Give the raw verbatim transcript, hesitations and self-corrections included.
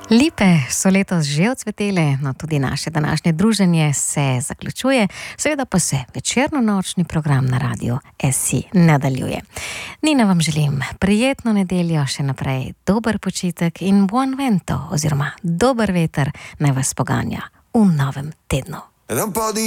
Lipe so letos že odsvetele, no tudi naše današnje druženje se zaključuje, seveda pa se večerno-nočni program na radiu S I nadaljuje. Nina, vam želim prijetno nedeljo, še naprej dober počitek in buon vento oziroma dober veter naj vas poganja v novem tednu.